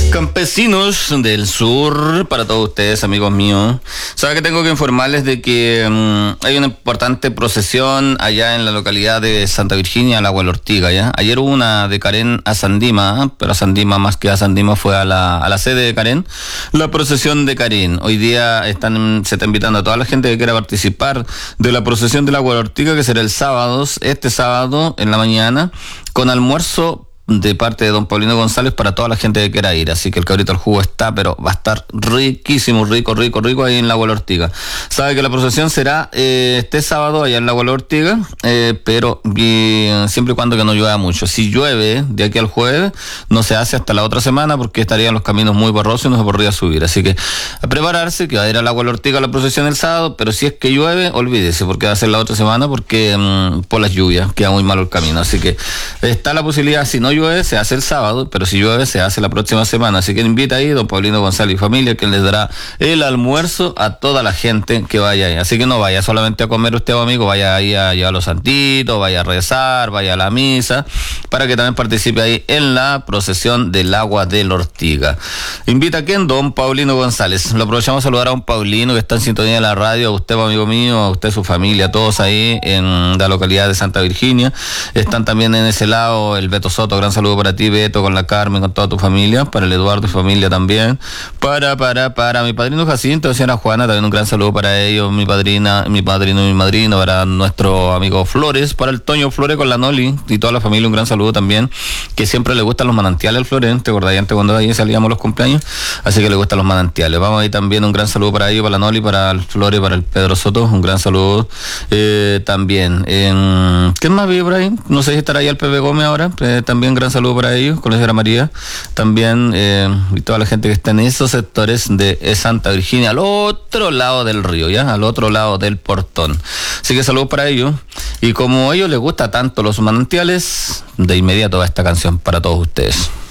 Campesinos del sur, para todos ustedes, amigos míos. Saben que tengo que informarles de que hay una importante procesión allá en la localidad de Santa Virginia, la Agua Ortiga, ¿ya? Ayer hubo una de Carén a Sandima, pero a Sandima más que a Sandima fue a la sede de Carén, la procesión de Carén. Hoy día se está invitando a toda la gente que quiera participar de la procesión de la Agua Ortiga, que será este sábado en la mañana, con almuerzo de parte de don Paulino González para toda la gente que quiera ir. Así que el cabrito al jugo está, pero va a estar riquísimo, rico ahí en la Agua Ortiga. Sabe que la procesión será este sábado allá en la Agua Ortiga, pero siempre y cuando que no llueva mucho. Si llueve de aquí al jueves, no se hace hasta la otra semana porque estarían los caminos muy barrosos y no se podría subir. Así que a prepararse, que va a ir a la Agua Ortiga la procesión el sábado, pero si es que llueve, olvídese, porque va a ser la otra semana porque por las lluvias queda muy malo el camino. Así que está la posibilidad, si no llueve, se hace el sábado, pero si llueve se hace la próxima semana. Así que invita ahí don Paulino González y familia, que les dará el almuerzo a toda la gente que vaya ahí. Así que no vaya solamente a comer usted, amigo, vaya ahí a llevar los santitos, vaya a rezar, vaya a la misa, para que también participe ahí en la procesión del Agua de la Ortiga. Invita a quién, don Paulino González. Lo aprovechamos a saludar a don Paulino, que está en sintonía de la radio, a usted, amigo mío, a usted, su familia, a todos ahí en la localidad de Santa Virginia. Están también en ese lado el Beto Soto, gran saludo para ti, Beto, con la Carmen, con toda tu familia, para el Eduardo y familia también, para mi padrino Jacinto, la señora Juana, también un gran saludo para ellos, mi padrino y mi madrina, para nuestro amigo Flores, para el Toño Flores con la Noli y toda la familia, un gran saludo también, que siempre le gustan los manantiales al Flores, ¿te acordás antes cuando ahí salíamos los cumpleaños? Así que le gustan los manantiales. Vamos ahí también, un gran saludo para ellos, para la Noli, para el Flores, para el Pedro Soto, un gran saludo también. ¿Qué más vi por ahí? No sé si estará ahí el Pepe Gómez ahora, también gran saludo para ellos, con la señora María, también y toda la gente que está en esos sectores de Santa Virginia, al otro lado del río, ya, al otro lado del portón. Así que saludos para ellos, y como a ellos les gusta tanto los manantiales, de inmediato va esta canción para todos ustedes.